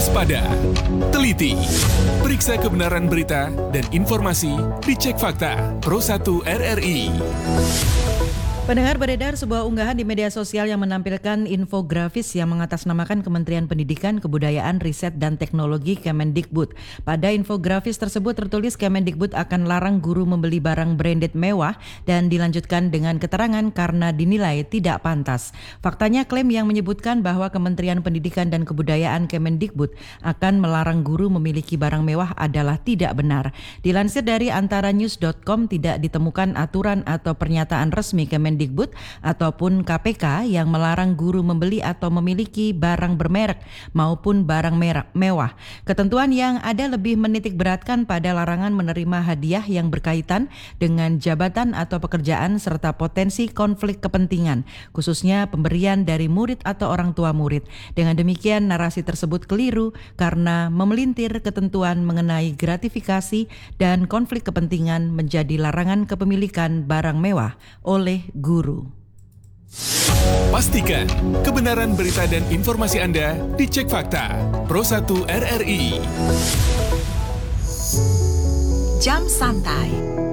Waspada, teliti, periksa kebenaran berita dan informasi, dicek fakta. Pro 1 RRI. Pendengar, beredar sebuah unggahan di media sosial yang menampilkan infografis yang mengatasnamakan Kementerian Pendidikan, Kebudayaan, Riset, dan Teknologi Kemendikbud. Pada infografis tersebut tertulis Kemendikbud akan larang guru membeli barang branded mewah dan dilanjutkan dengan keterangan karena dinilai tidak pantas. Faktanya klaim yang menyebutkan bahwa Kementerian Pendidikan dan Kebudayaan Kemendikbud akan melarang guru memiliki barang mewah adalah tidak benar. Dilansir dari antaranews.com, tidak ditemukan aturan atau pernyataan resmi Kemendikbud ataupun KPK yang melarang guru membeli atau memiliki barang bermerek maupun barang mewah. Ketentuan yang ada lebih menitik beratkan pada larangan menerima hadiah yang berkaitan dengan jabatan atau pekerjaan serta potensi konflik kepentingan, khususnya pemberian dari murid atau orang tua murid. Dengan demikian, narasi tersebut keliru karena memelintir ketentuan mengenai gratifikasi dan konflik kepentingan menjadi larangan kepemilikan barang mewah oleh guru. Pastikan kebenaran berita dan informasi Anda dicek fakta. Pro 1 RRI. Jam Santai.